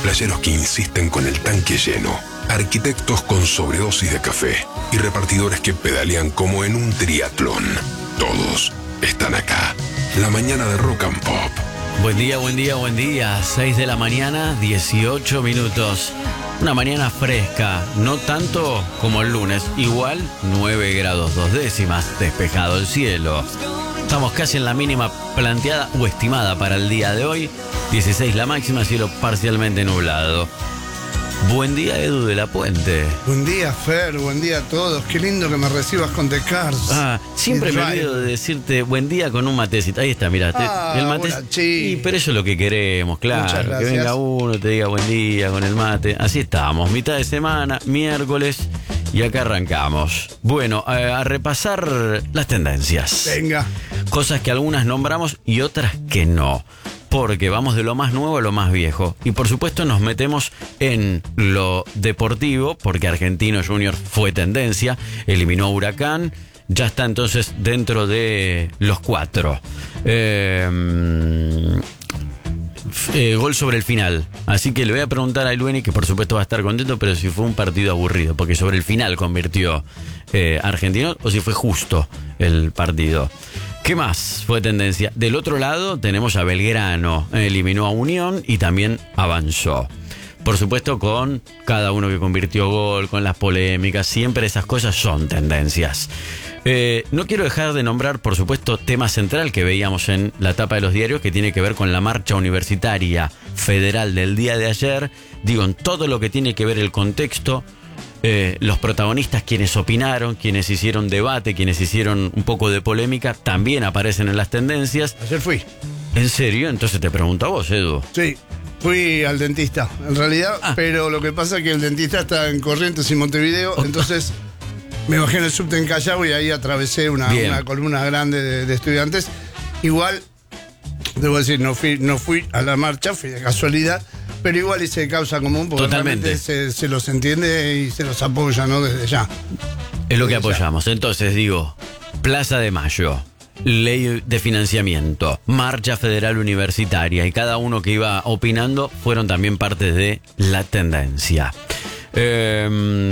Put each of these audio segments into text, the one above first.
playeros que insisten con el tanque lleno, arquitectos con sobredosis de café y repartidores que pedalean como en un triatlón. Todos están acá. La mañana de Rock and Pop. Buen día, buen día, buen día. 6 de la mañana, 18 minutos. Una mañana fresca, no tanto como el lunes. Igual 9 grados 2 décimas, despejado el cielo. Estamos casi en la mínima planteada o estimada para el día de hoy. 16 la máxima, cielo parcialmente nublado. Buen día, Edu de la Puente. Buen día, Fer, buen día a todos. Qué lindo que me recibas con The Cars. Siempre me olvido de decirte buen día con un matecito. Ahí está, mirá. El mate. Sí, pero eso es lo que queremos, claro. Que venga uno, te diga buen día con el mate. Así estamos, mitad de semana, miércoles, y acá arrancamos. Bueno, a repasar las tendencias. Venga. Cosas que algunas nombramos y otras que no. Porque vamos de lo más nuevo a lo más viejo. Y por supuesto nos metemos en lo deportivo, porque Argentino Junior fue tendencia, eliminó a Huracán, ya está entonces dentro de los 4. Gol sobre el final. Así que le voy a preguntar a Lueni, que por supuesto va a estar contento, pero si fue un partido aburrido, porque sobre el final convirtió Argentino, o si fue justo el partido. ¿Qué más fue tendencia? Del otro lado tenemos a Belgrano, eliminó a Unión y también avanzó. Por supuesto con cada uno que convirtió gol, con las polémicas, siempre esas cosas son tendencias. No quiero dejar de nombrar, por supuesto, tema central que veíamos en la tapa de los diarios, que tiene que ver con la marcha universitaria federal del día de ayer. Digo, en todo lo que tiene que ver el contexto. Los protagonistas, quienes opinaron, quienes hicieron debate, quienes hicieron un poco de polémica, también aparecen en las tendencias. Ayer fui. ¿En serio? Entonces te pregunto a vos, Edu. Sí, fui al dentista, en realidad, pero lo que pasa es que el dentista está en Corrientes y Montevideo, entonces me bajé en el subte en Callao y ahí atravesé una columna grande de estudiantes. Igual, debo decir, no fui a la marcha, fui de casualidad. Pero igual hice causa común porque totalmente se los entiende y se los apoya, ¿no? Desde ya. Es lo que apoyamos. Entonces digo, Plaza de Mayo, ley de financiamiento, marcha federal universitaria, y cada uno que iba opinando fueron también parte de la tendencia. ¿Qué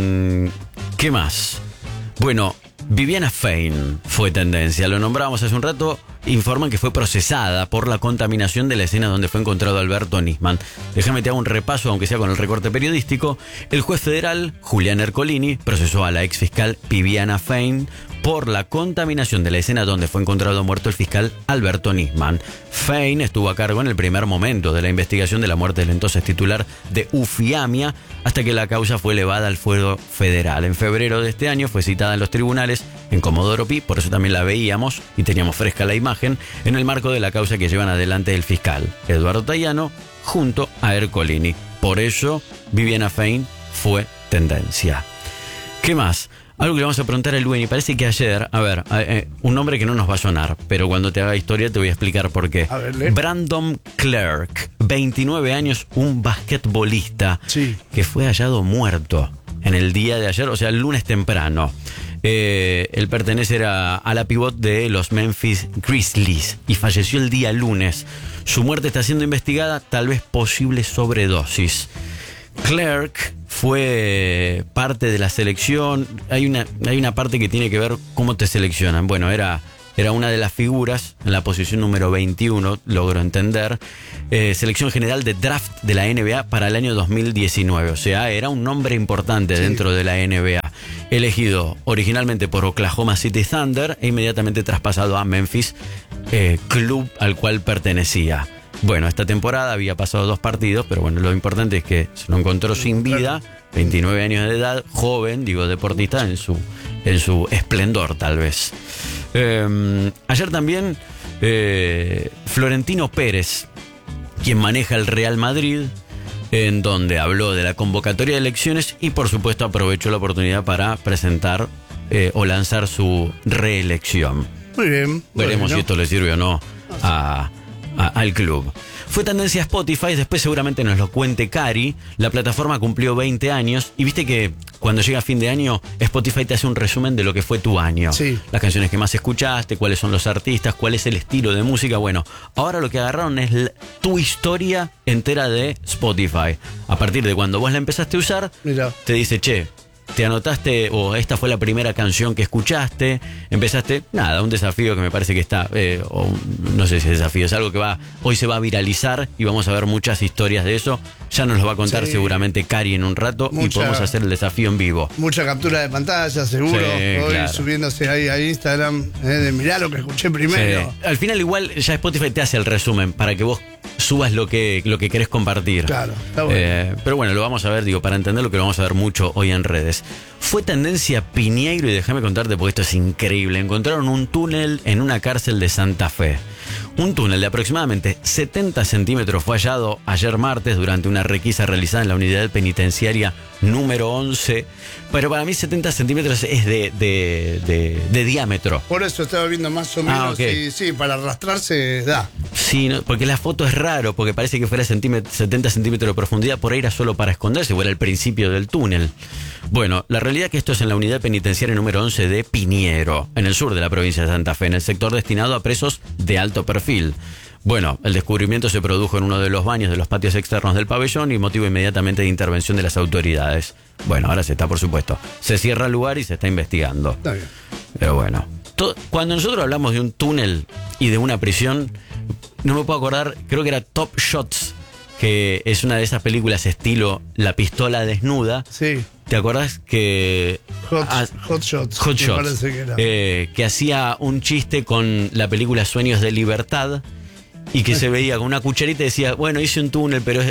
más? Bueno, Viviana Fein fue tendencia, lo nombrábamos hace un rato. Informan que fue procesada por la contaminación de la escena donde fue encontrado Alberto Nisman. Déjame te hago un repaso, aunque sea con el recorte periodístico. El juez federal, Julián Ercolini, procesó a la ex fiscal Viviana Fein por la contaminación de la escena donde fue encontrado muerto el fiscal Alberto Nisman. Fein estuvo a cargo en el primer momento de la investigación de la muerte del entonces titular de Ufiamia, hasta que la causa fue elevada al fuero federal. En febrero de este año fue citada en los tribunales en Comodoro Pi, por eso también la veíamos y teníamos fresca la imagen, en el marco de la causa que llevan adelante el fiscal Eduardo Tayano junto a Ercolini. Por eso Viviana Fein fue tendencia. ¿Qué más? Algo que le vamos a preguntar a Lueni. Parece que ayer, un nombre que no nos va a sonar, pero cuando te haga historia te voy a explicar por qué. Brandon Clark, 29 años, un basquetbolista que fue hallado muerto en el día de ayer, o sea, el lunes temprano. Él pertenece a la pivot de los Memphis Grizzlies y falleció el día lunes. Su muerte está siendo investigada, tal vez posible sobredosis. Clark fue parte de la selección. Hay una parte que tiene que ver cómo te seleccionan. Bueno, era una de las figuras en la posición número 21, logro entender. Selección general de draft de la NBA para el año 2019. O sea, era un nombre importante dentro de la NBA. Elegido originalmente por Oklahoma City Thunder e inmediatamente traspasado a Memphis, club al cual pertenecía. Bueno, esta temporada había pasado 2 partidos, pero bueno, lo importante es que se lo encontró sin vida, 29 años de edad, joven, digo, deportista en su esplendor tal vez. Ayer también Florentino Pérez, quien maneja el Real Madrid, en donde habló de la convocatoria de elecciones y por supuesto aprovechó la oportunidad para presentar o lanzar su reelección. Muy bien. Veremos si esto le sirve o no al club. Fue tendencia a Spotify, después seguramente nos lo cuente Cari. La plataforma cumplió 20 años y viste que cuando llega fin de año, Spotify te hace un resumen de lo que fue tu año. Sí. Las canciones que más escuchaste, cuáles son los artistas, cuál es el estilo de música. Bueno, ahora lo que agarraron es tu historia entera de Spotify. A partir de cuando vos la empezaste a usar, Mirá. te dice, che, te anotaste o esta fue la primera canción que escuchaste, empezaste, nada, un desafío que me parece que está, no sé si es desafío, es algo que hoy se va a viralizar y vamos a ver muchas historias de eso. Ya nos lo va a contar seguramente Cari en un rato y podemos hacer el desafío en vivo. Mucha captura de pantalla, seguro. Sí, hoy claro. Subiéndose ahí a Instagram, de mirá lo que escuché primero. Sí. Al final igual ya Spotify te hace el resumen para que vos subas lo que querés compartir. Claro, está bueno. Pero bueno, lo vamos a ver, para entender lo que lo vamos a ver mucho hoy en redes. Fue tendencia Piñeiro y déjame contarte porque esto es increíble. Encontraron un túnel en una cárcel de Santa Fe. Un túnel de aproximadamente 70 centímetros fue hallado ayer martes durante una requisa realizada en la unidad penitenciaria número 11. Pero para mí 70 centímetros es de diámetro. Por eso estaba viendo más o menos. Okay. Y sí, para arrastrarse da. Sí, no, porque la foto es raro, porque parece que fuera 70 centímetros de profundidad, por ahí era solo para esconderse, o era el principio del túnel. Bueno, la realidad es que esto es en la unidad penitenciaria número 11 de Piñeiro, en el sur de la provincia de Santa Fe, en el sector destinado a presos de alto perfil. Bueno, el descubrimiento se produjo en uno de los baños de los patios externos del pabellón y motivo inmediatamente de intervención de las autoridades. Bueno, ahora se está, por supuesto, se cierra el lugar y se está investigando. Está bien. Pero bueno, cuando nosotros hablamos de un túnel y de una prisión, no me puedo acordar, creo que era Top Shots, que es una de esas películas estilo La pistola desnuda. Sí. ¿Te acordás que Hot Shots? Hot Shots, parece que era. Que hacía un chiste con la película Sueños de Libertad y que se veía con una cucharita y decía, bueno, hice un túnel, pero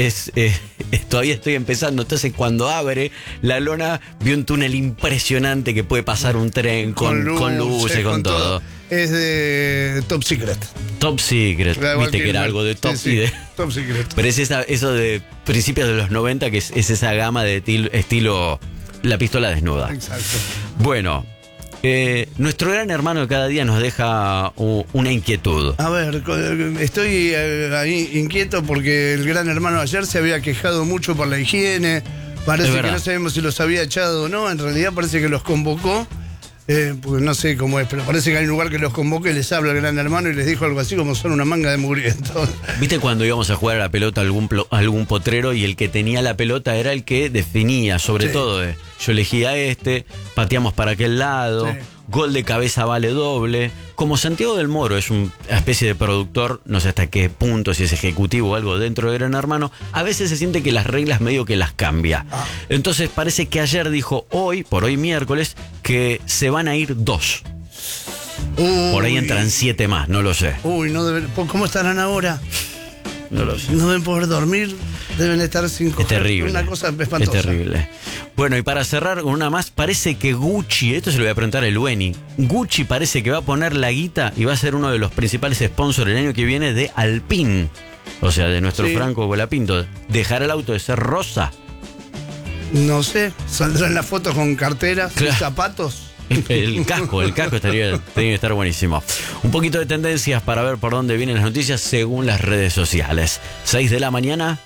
todavía estoy empezando. Entonces cuando abre la lona, vio un túnel impresionante que puede pasar un tren con luces, con todo. Es de Top Secret. Top Secret, viste que era algo de Top sí, y de... Top Secret. Pero es eso de principios de los 90, que es esa gama de estilo La pistola desnuda. Exacto. Bueno, nuestro gran hermano de cada día nos deja una inquietud. A ver, estoy ahí inquieto porque el gran hermano ayer se había quejado mucho por la higiene. Parece que no sabemos si los había echado o no. En realidad parece que los convocó. Porque no sé cómo es, pero parece que hay un lugar que los convoca y les habla el gran hermano y les dijo algo así como son una manga de mugrientos. ¿Viste cuando íbamos a jugar a la pelota a algún potrero y el que tenía la pelota era el que definía? Sobre todo, yo elegía pateamos para aquel lado, gol de cabeza vale doble. Como Santiago del Moro es una especie de productor, no sé hasta qué punto, si es ejecutivo o algo dentro de Gran Hermano, a veces se siente que las reglas medio que las cambia. Entonces parece que ayer dijo, por hoy miércoles, que se van a ir 2. Por ahí entran 7 más, no lo sé. ¿Cómo estarán ahora? No lo sé. No deben poder dormir, deben estar sin coger. Es terrible. Una cosa espantosa. Es terrible. Bueno, y para cerrar con una más, parece que Gucci, esto se lo voy a preguntar a Elueni, Gucci parece que va a poner la guita y va a ser uno de los principales sponsors el año que viene de Alpine. O sea, de nuestro Franco Colapinto. ¿Dejará el auto de ser rosa? No sé, saldrán las fotos con carteras y zapatos. El casco tiene que estar buenísimo. Un poquito de tendencias para ver por dónde vienen las noticias según las redes sociales. 6 de la mañana,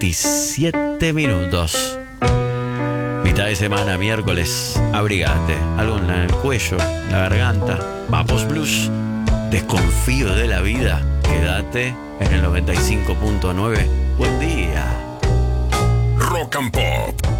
27 minutos. Mitad de semana, miércoles, abrigate. Algo en el cuello, la garganta. Vapos Blues, desconfío de la vida. Quédate en el 95.9. Buen día. Rock and Pop.